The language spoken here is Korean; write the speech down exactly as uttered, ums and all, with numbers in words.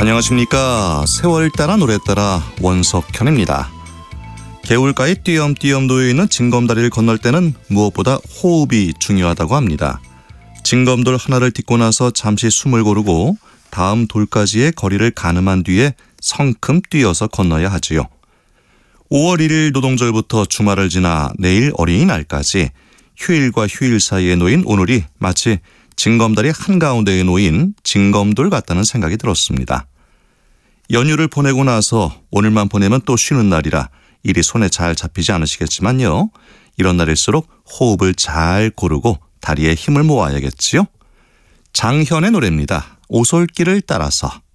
안녕하십니까. 세월 따라 노래 따라 원석현입니다. 개울가에 띄엄띄엄 놓여있는 징검다리를 건널 때는 무엇보다 호흡이 중요하다고 합니다. 징검돌 하나를 딛고 나서 잠시 숨을 고르고 다음 돌까지의 거리를 가늠한 뒤에 성큼 뛰어서 건너야 하지요. 오월 일일 노동절부터 주말을 지나 내일 어린이날까지 휴일과 휴일 사이에 놓인 오늘이 마치 징검다리 한가운데에 놓인 징검돌 같다는 생각이 들었습니다. 연휴를 보내고 나서 오늘만 보내면 또 쉬는 날이라 일이 손에 잘 잡히지 않으시겠지만요. 이런 날일수록 호흡을 잘 고르고 다리에 힘을 모아야겠지요. 장현의 노래입니다. 오솔길을 따라서.